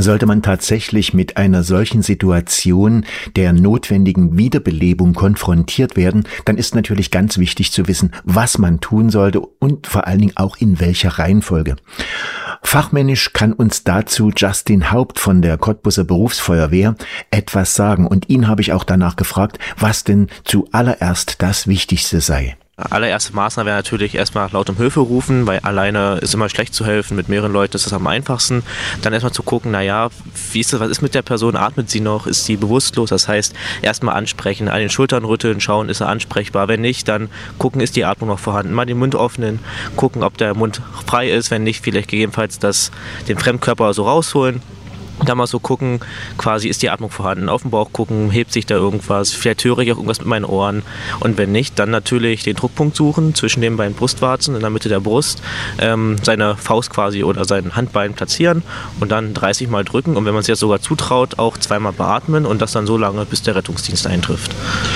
Sollte man tatsächlich mit einer solchen Situation der notwendigen Wiederbelebung konfrontiert werden, dann ist natürlich ganz wichtig zu wissen, was man tun sollte und vor allen Dingen auch in welcher Reihenfolge. Fachmännisch kann uns dazu Justin Haupt von der Cottbuser Berufsfeuerwehr etwas sagen. Und ihn habe ich auch danach gefragt, was denn zuallererst das Wichtigste sei. Allererste Maßnahme wäre natürlich erstmal laut um Hilfe rufen, weil alleine ist immer schlecht zu helfen, mit mehreren Leuten ist das am einfachsten. Dann erstmal zu gucken, was ist mit der Person, atmet sie noch, ist sie bewusstlos, das heißt erstmal ansprechen, an den Schultern rütteln, schauen, ist er ansprechbar, wenn nicht, dann gucken, ist die Atmung noch vorhanden, mal den Mund öffnen, gucken, ob der Mund frei ist, wenn nicht, vielleicht gegebenenfalls den Fremdkörper so rausholen. Dann mal so gucken, quasi ist die Atmung vorhanden, auf den Bauch gucken, hebt sich da irgendwas, vielleicht höre ich auch irgendwas mit meinen Ohren und wenn nicht, dann natürlich den Druckpunkt suchen zwischen den beiden Brustwarzen in der Mitte der Brust, seine Faust quasi oder sein Handbein platzieren und dann 30 Mal drücken und wenn man es jetzt sogar zutraut, auch 2-mal beatmen und das dann so lange, bis der Rettungsdienst eintrifft.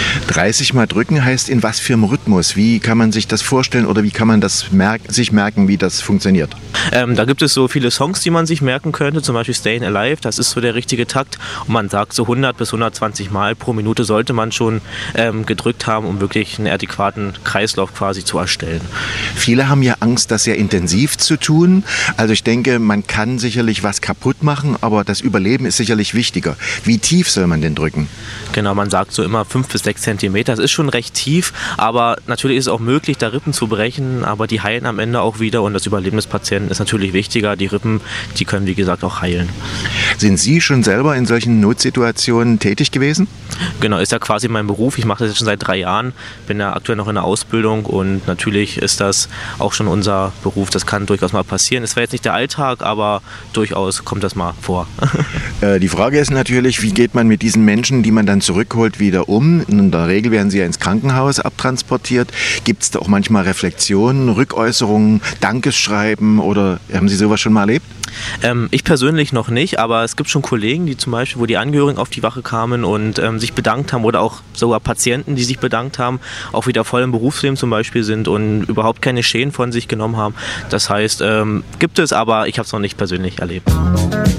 30 Mal drücken heißt in was für einem Rhythmus? Wie kann man sich das vorstellen oder wie kann man das sich merken, wie das funktioniert? Da gibt es so viele Songs, die man sich merken könnte, zum Beispiel Stayin' Alive, das ist so der richtige Takt und man sagt so 100 bis 120 Mal pro Minute sollte man schon gedrückt haben, um wirklich einen adäquaten Kreislauf quasi zu erstellen. Viele haben ja Angst, das sehr intensiv zu tun. Also ich denke, man kann sicherlich was kaputt machen, aber das Überleben ist sicherlich wichtiger. Wie tief soll man denn drücken? Genau, man sagt so immer 5 bis 6 Zentimeter. Das ist schon recht tief, aber natürlich ist es auch möglich, da Rippen zu brechen, aber die heilen am Ende auch wieder und das Überleben des Patienten ist natürlich wichtiger. Die Rippen, die können wie gesagt auch heilen. Sind Sie schon selber in solchen Notsituationen tätig gewesen? Genau, ist ja quasi mein Beruf. Ich mache das jetzt schon seit 3 Jahren, bin ja aktuell noch in der Ausbildung und natürlich ist das auch schon unser Beruf. Das kann durchaus mal passieren. Es wäre jetzt nicht der Alltag, aber durchaus kommt das mal vor. Die Frage ist natürlich, wie geht man mit diesen Menschen, die man dann zurückholt, wieder um? In der Regel werden sie ja ins Krankenhaus abtransportiert. Gibt es da auch manchmal Reflexionen, Rückäußerungen, Dankesschreiben oder haben Sie sowas schon mal erlebt? Ich persönlich noch nicht, aber es gibt schon Kollegen, die zum Beispiel, wo die Angehörigen auf die Wache kamen und sich bedankt haben oder auch sogar Patienten, die sich bedankt haben, auch wieder voll im Berufsleben zum Beispiel sind und überhaupt keine Schäden von sich genommen haben. Das heißt, gibt es, aber ich habe es noch nicht persönlich erlebt.